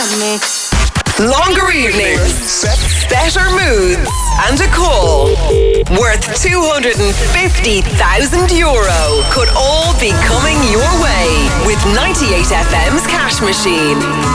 me. Longer evenings, better moods, and a call worth €250,000 could all be coming your way with 98FM's Cash Machine.